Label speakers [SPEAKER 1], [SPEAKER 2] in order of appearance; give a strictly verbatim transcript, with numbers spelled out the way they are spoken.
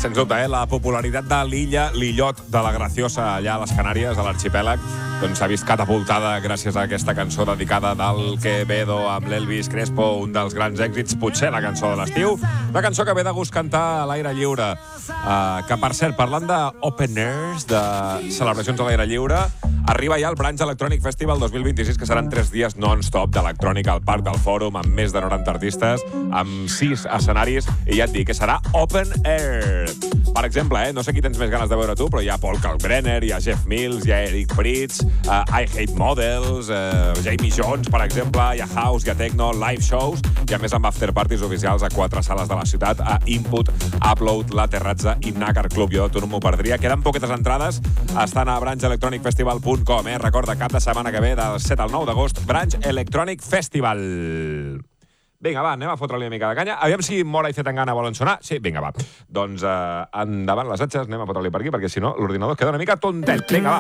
[SPEAKER 1] Sens dubte, eh? La popularitat de l'illa, l'illot de la Graciosa allà a les Canàries, a l'arxipèlag, doncs s'ha vist catapultada gràcies a aquesta cançó dedicada del Quevedo amb l'Elvis Crespo, un dels grans èxits, potser la cançó de l'estiu. La cançó que ve de gust cantar a l'aire lliure. Uh, que, per cert, parlant d'open airs, de celebracions a l'aire lliure, arriba ja el Branch Electronic Festival dos mil vint-i-sis, que seran tres dies non-stop d'electrònica al Parc del Fòrum, amb més de noranta artistes, amb sis escenaris, i ja et dic que serà open air. Per exemple, eh, no sé qui tens més ganes de veure tu, però hi ha Paul Kalkbrenner, hi ha Jeff Mills, hi ha Eric Prydz, uh, I Hate Models, uh, Jamie Jones, per exemple, hi ha House, hi ha Techno, live shows, i a més amb afterparties oficials a quatre sales de la ciutat, a Input, Upload, La Terrazza i Nácar Club. Jo tu no m'ho perdria. Queden poquetes entrades, estan a branch electronic festival punt com, eh? Recorda, cap de setmana que ve, del set al nou d'agost, Branch Electronic Festival. Vinga, va, anem a fotre-li una mica de canya. Aviam si Mora i Zetangana volen sonar. Sí, vinga, va. Doncs eh, endavant les atxes, anem a fotre-li per aquí, perquè si no l'ordinador queda una mica tontet. Vinga, va.